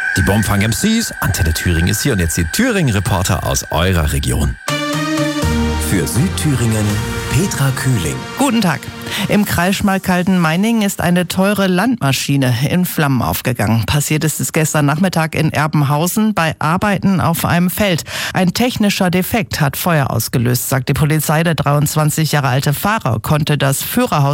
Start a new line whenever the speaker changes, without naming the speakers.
Die Bombfang MCs, Antenne Thüringen ist hier und jetzt die Thüringen-Reporter aus eurer Region.
Für Südthüringen Petra Kühling.
Guten Tag. Im Kreis Schmalkalden-Meiningen ist eine teure Landmaschine in Flammen aufgegangen. Passiert ist es gestern Nachmittag in Erbenhausen bei Arbeiten auf einem Feld. Ein technischer Defekt hat Feuer ausgelöst, sagt die Polizei. Der 23 Jahre alte Fahrer konnte das Führerhaus